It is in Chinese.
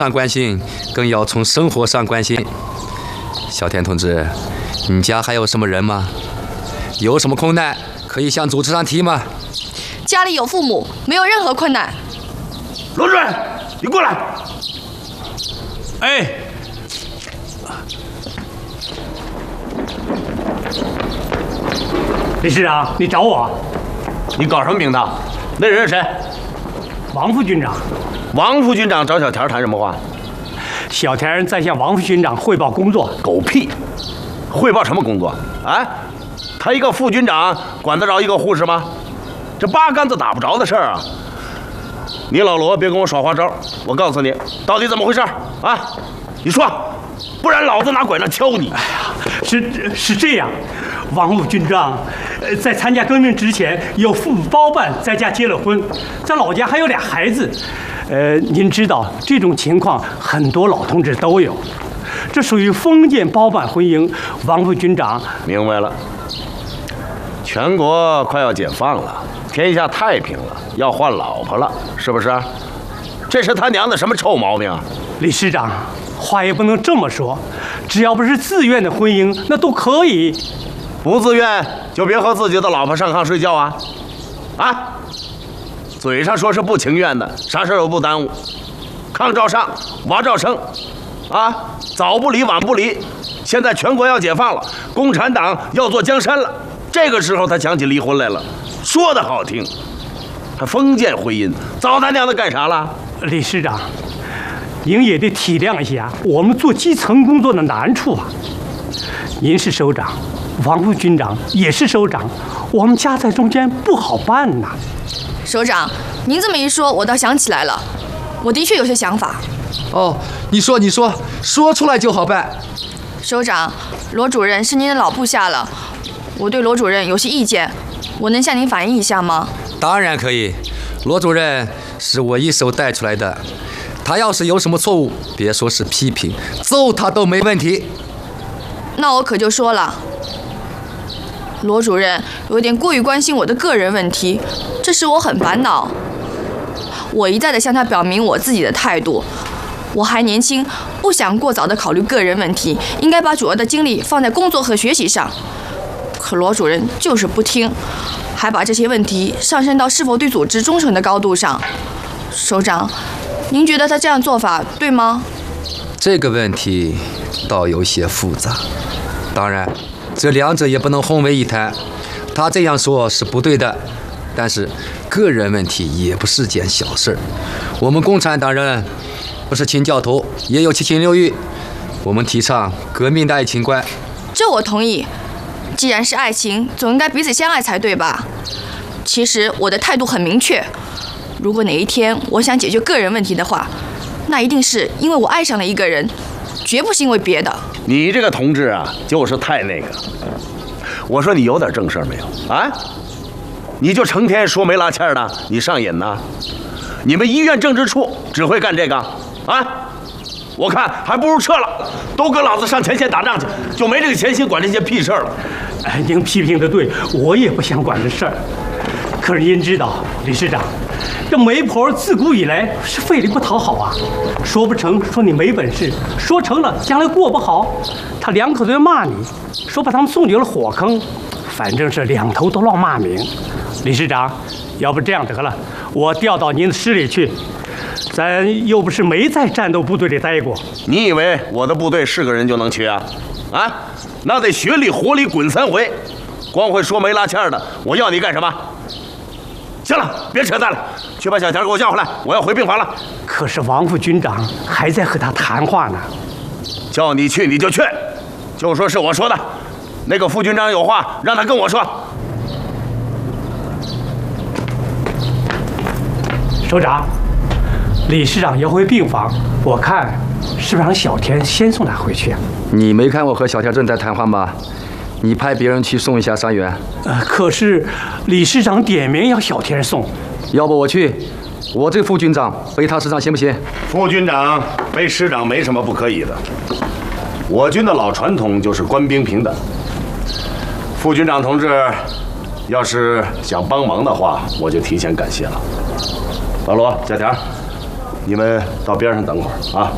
上关心，更要从生活上关心。小田同志，你家还有什么人吗？有什么困难可以向组织上提吗？ 家里有父母，没有任何困难。 罗主任，你过来。 哎，理事长，你找我？ 你搞什么名堂？那人是谁？ 王副军长。 王副军长找小田谈什么话？ 小田在向王副军长汇报工作。 狗屁！汇报什么工作？啊？他一个副军长管得着一个护士吗？这八竿子打不着的事儿啊！你老罗别跟我耍花招，我告诉你，到底怎么回事啊？你说，不然老子拿拐杖敲你！ 哎呀，是这样，王副军长，在参加革命之前有父母包办，在家结了婚，在老家还有俩孩子。您知道这种情况很多老同志都有，这属于封建包办婚姻。王副军长明白了，全国快要解放了，天下太平了，要换老婆了，是不是？这是他娘的什么臭毛病啊！ 理事长，话也不能这么说，只要不是自愿的婚姻，那都可以。 不自愿就别和自己的老婆上炕睡觉啊！啊！嘴上说是不情愿的，啥事儿都不耽误，炕照上，娃照生，啊，早不离晚不离。现在全国要解放了，共产党要做江山了，这个时候他想起离婚来了，说的好听，他封建婚姻，早他娘的干啥了？ 理事长，您也得体谅一下我们做基层工作的难处啊。您是首长，王副军长也是首长，我们夹在中间不好办呐。 首长，您这么一说，我倒想起来了，我的确有些想法。 哦，你说，说出来就好办。 首长，罗主任是您的老部下了，我对罗主任有些意见，我能向您反映一下吗？ 当然可以，罗主任是我一手带出来的，他要是有什么错误，别说是批评，揍他都没问题。 那我可就说了，罗主任有点过于关心我的个人问题，这使我很烦恼。我一再地向他表明我自己的态度，我还年轻，不想过早地考虑个人问题，应该把主要的精力放在工作和学习上。可罗主任就是不听，还把这些问题上升到是否对组织忠诚的高度上。首长，您觉得他这样做法对吗？ 这个问题倒有些复杂，当然这两者也不能混为一谈。他这样说是不对的，但是个人问题也不是件小事。我们共产党人不是清教徒，也有七情六欲，我们提倡革命的爱情观。 这我同意，既然是爱情，总应该彼此相爱才对吧？其实我的态度很明确，如果哪一天我想解决个人问题的话，那一定是因为我爱上了一个人，绝不是因为别的。 你这个同志啊，就是太那个。我说你有点正事没有啊？你就成天说没拉欠的，你上瘾呐？你们医院政治处只会干这个啊？我看还不如撤了，都跟老子上前线打仗去，就没这个闲心管这些屁事儿了。 哎，您批评的对，我也不想管这事儿。可是您知道，理事长，这媒婆自古以来是费力不讨好啊，说不成说你没本事，说成了将来过不好，他两口子要骂你，说把他们送进了火坑，反正是两头都落骂名。理事长，要不这样得了，我调到您的师里去，咱又不是没在战斗部队里待过。 你以为我的部队是个人就能去啊？啊，那得血里活里滚3回，光会说没拉欠的，我要你干什么？行了，别扯淡了，去把小田给我叫回来，我要回病房了。 可是王副军长还在和他谈话呢。 叫你去你就去，就说是我说的。那个副军长有话让他跟我说。 首长，理事长要回病房，我看是不是让小田先送他回去啊？ 你没看我和小田正在谈话吗？你派别人去送一下伤员。 可是理事长点名要小田送， 要不我去，我这个副军长背他师长行不行？ 副军长背师长没什么不可以的，我军的老传统就是官兵平等。副军长同志要是想帮忙的话，我就提前感谢了。老罗、小田，你们到边上等会儿啊。